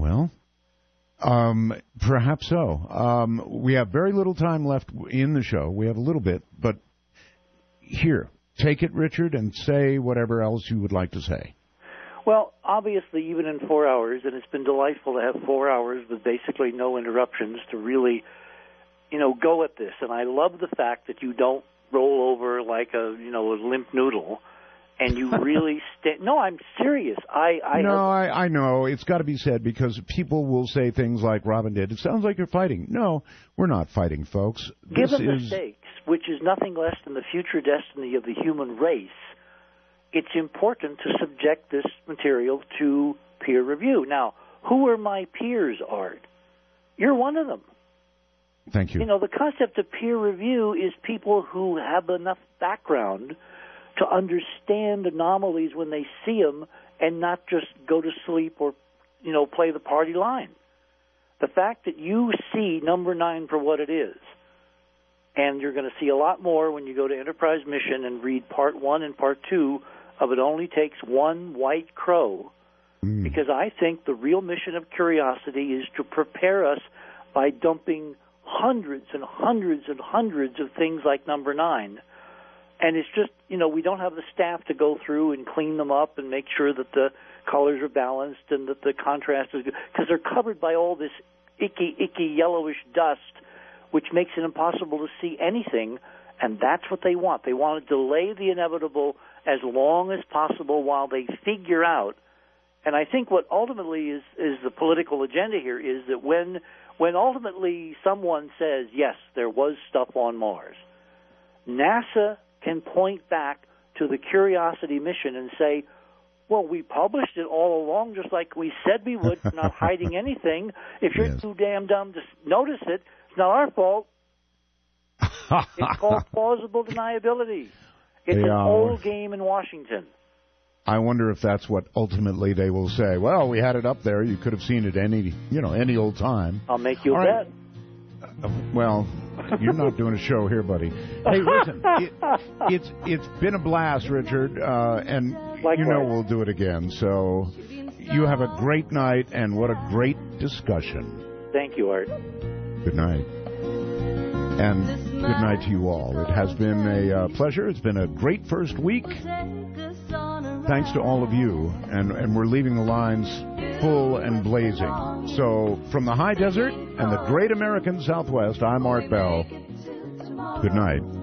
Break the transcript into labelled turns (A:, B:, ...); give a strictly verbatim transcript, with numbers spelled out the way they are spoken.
A: Well, um, perhaps so. Um, we have very little time left in the show. We have a little bit, but here, take it, Richard, and say whatever else you would like to say.
B: Well, obviously, even in four hours, and it's been delightful to have four hours with basically no interruptions to really, you know, go at this. And I love the fact that you don't roll over like a, you know, a limp noodle. And you really stay. No, I'm serious. I, I
A: no,
B: have...
A: I, I know it's got to be said because people will say things like Robin did. It sounds like you're fighting. No, we're not fighting, folks. This
B: Given
A: is...
B: the stakes, which is nothing less than the future destiny of the human race, it's important to subject this material to peer review. Now, who are my peers, Art? You're one of them.
A: Thank you.
B: You know, the concept of peer review is people who have enough background to understand anomalies when they see them and not just go to sleep or, you know, play the party line. The fact that you see number nine for what it is, and you're going to see a lot more when you go to Enterprise Mission and read part one and part two of It Only Takes One White Crow, mm. because I think the real mission of Curiosity is to prepare us by dumping hundreds and hundreds and hundreds of things like number nine. And it's just, you know, we don't have the staff to go through and clean them up and make sure that the colors are balanced and that the contrast is good, because they're covered by all this icky, icky yellowish dust, which makes it impossible to see anything, and that's what they want. They want to delay the inevitable as long as possible while they figure out. And I think what ultimately is, is the political agenda here is that when when ultimately someone says, yes, there was stuff on Mars, NASA can point back to the Curiosity mission and say, well, we published it all along just like we said we would, not hiding anything. If you're yes. too damn dumb to notice it, it's not our fault. It's called plausible deniability. It's yeah. an old game in Washington.
A: I wonder if that's what ultimately they will say. Well, we had it up there. You could have seen it any, you know, any old time.
B: I'll make you
A: all
B: a
A: right.
B: bet.
A: Uh, well, you're not doing a show here, buddy. Hey, listen, it, it's it's been a blast, Richard, uh, and
B: Likewise.
A: You know we'll do it again. So you have a great night, and what a great discussion.
B: Thank you, Art.
A: Good night. And good night to you all. It has been a uh, pleasure. It's been a great first week. Thanks to all of you, and, and we're leaving the lines full and blazing. So, from the high desert and the great American Southwest, I'm Art Bell. Good night.